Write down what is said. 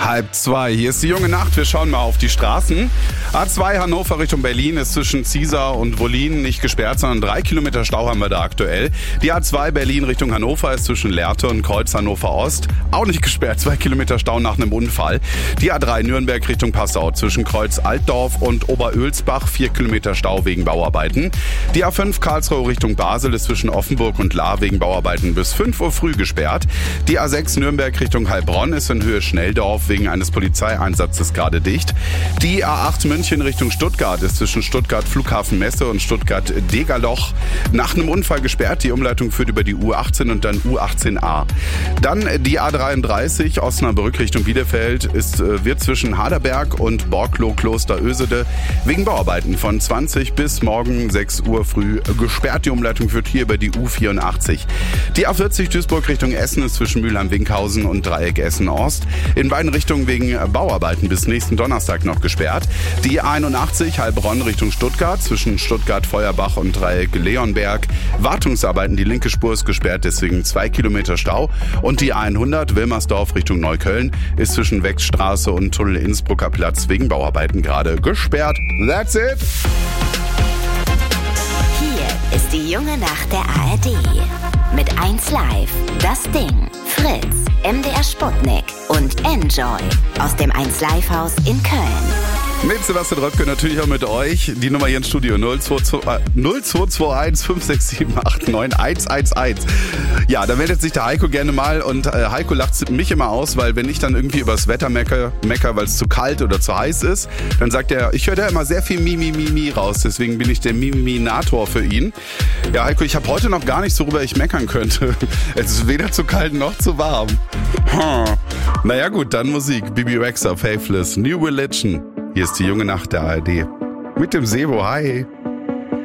1:30. Hier ist die junge Nacht. Wir schauen mal auf die Straßen. A2 Hannover Richtung Berlin ist zwischen Ziesar und Wollin nicht gesperrt, sondern 3 Kilometer Stau haben wir da aktuell. Die A2 Berlin Richtung Hannover ist zwischen Lehrte und Kreuz Hannover Ost auch nicht gesperrt. 2 Kilometer Stau nach einem Unfall. Die A3 Nürnberg Richtung Passau zwischen Kreuz Altdorf und Oberölsbach 4 Kilometer Stau wegen Bauarbeiten. Die A5 Karlsruhe Richtung Basel ist zwischen Offenburg und Lahr wegen Bauarbeiten bis 5 Uhr früh gesperrt. Die A6 Nürnberg Richtung Heilbronn ist in Höhe Schnelldorf wegen eines Polizeieinsatzes gerade dicht. Die A8 München Richtung Stuttgart ist zwischen Stuttgart Flughafen Messe und Stuttgart Degerloch nach einem Unfall gesperrt. Die Umleitung führt über die U18 und dann U18a. Dann die A33 Osnabrück Richtung Bielefeld wird zwischen Haderberg und Borkloh Kloster Ösede wegen Bauarbeiten von 20 bis morgen 6 Uhr früh gesperrt. Die Umleitung führt hier über die U84. Die A40 Duisburg Richtung Essen ist zwischen Mülheim-Winkhausen und Dreieck Essen-Ost in beiden Richtungen wegen Bauarbeiten bis nächsten Donnerstag noch gesperrt. Die A81 Heilbronn Richtung Stuttgart zwischen Stuttgart-Feuerbach und Dreieck Leonberg. Wartungsarbeiten, die linke Spur ist gesperrt, deswegen 2 Kilometer Stau. Und die A100 Wilmersdorf Richtung Neukölln ist zwischen Wechsstraße und Tunnel Innsbrucker Platz wegen Bauarbeiten gerade gesperrt. That's it! Hier ist die junge Nacht der ARD. Mit 1Live, Das Ding, Fritz, MDR Sputnik und Enjoy aus dem 1Live-Haus in Köln. Mit Sebastian Röpke natürlich auch mit euch. Die Nummer hier ins Studio 0221 567 89 111. Ja, da meldet sich der Heiko gerne mal und Heiko lacht mich immer aus, weil wenn ich dann irgendwie übers Wetter mecker, weil es zu kalt oder zu heiß ist, dann sagt er, ich höre da immer sehr viel Mimi raus, deswegen bin ich der Miminator für ihn. Ja, Heiko, ich habe heute noch gar nichts, worüber ich meckern könnte. Es ist weder zu kalt noch zu warm. Naja gut, dann Musik. Bibi Rexha, Faithless, New Religion. Hier ist die junge Nacht der ARD. Mit dem Sebo, hi.